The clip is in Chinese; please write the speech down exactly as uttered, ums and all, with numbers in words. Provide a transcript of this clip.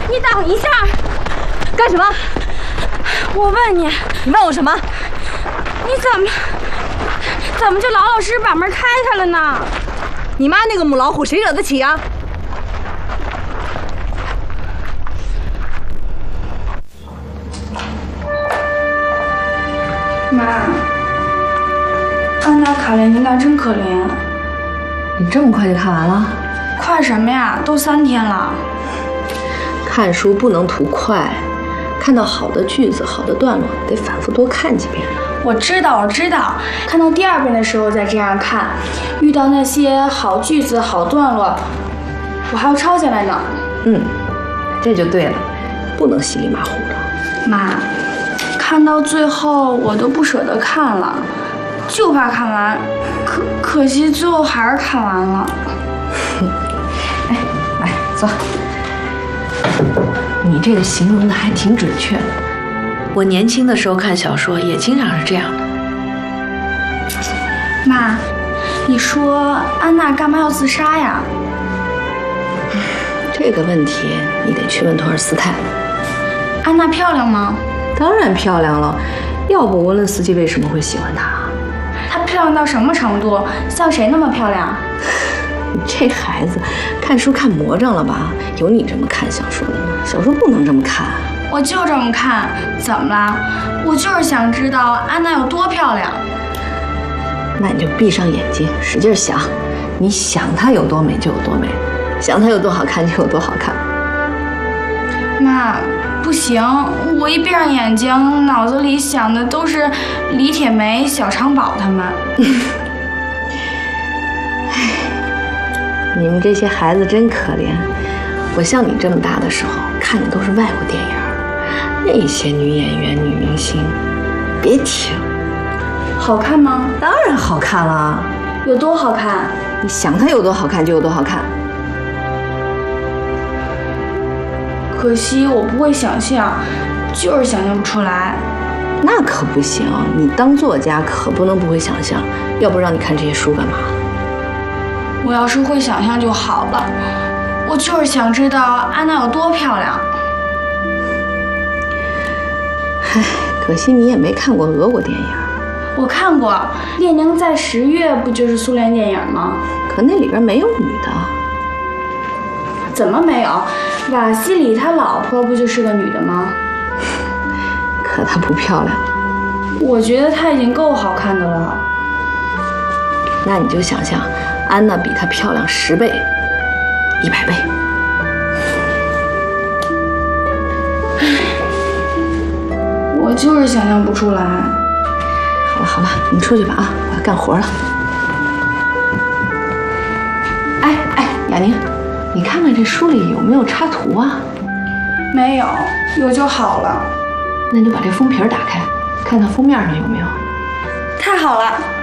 你等一下， 干什么？ 我问你， 你问我什么？ 你怎么怎么就老老实实把门开开了呢？ 你妈那个母老虎，谁惹得起啊？ 妈，安娜·卡列尼娜真可怜。 你这么快就看完了？ 快什么呀？都三天了。 看书不能图快，看到好的句子、好的段落，得反复多看几遍。 我知道，我知道。看到第二遍的时候再这样看，遇到那些好句子、好段落，我还要抄下来呢。 嗯，这就对了，不能稀里马虎的。 妈，看到最后我都不舍得看了，就怕看完，可可惜最后还是看完了。 哎，来坐。你这个形容的还挺准确的。我年轻的时候看小说也经常是这样的。 妈，你说安娜干嘛要自杀呀？ 这个问题你得去问托尔斯泰。 安娜漂亮吗？ 当然漂亮了，要不沃伦斯基为什么会喜欢她？ 她漂亮到什么程度？像谁那么漂亮？ 你这孩子看书看魔怔了吧？有你这么看小说的吗？小说不能这么看。 我就这么看，怎么了？我就是想知道安娜有多漂亮。 那你就闭上眼睛，使劲想，你想她有多美就有多美，想她有多好看就有多好看。 妈，不行，我一闭上眼睛，脑子里想的都是李铁梅、小长宝他们。 你们这些孩子真可怜。我像你这么大的时候看的都是外国电影，那些女演员、女明星，别提了。 好看吗？ 当然好看了。 有多好看？ 你想它有多好看就有多好看。 可惜我不会想象，就是想象不出来。 那可不行，你当作家可不能不会想象，要不让你看这些书干嘛？ 我要是会想象就好了，我就是想知道安娜有多漂亮。 唉，可惜你也没看过俄国电影。 我看过《列宁在十月》，不就是苏联电影吗？ 可那里边没有女的。 怎么没有？瓦西里他老婆不就是个女的吗？ 可她不漂亮。 我觉得她已经够好看的了。 那你就想象，安娜比她漂亮十倍、一百倍。 我就是想象不出来。 好了好了，你出去吧啊，我要干活了。哎哎，雅宁，你看看这书里有没有插图啊？ 没有，有就好了。 那你就把这封皮打开，看看封面上有没有。 太好了。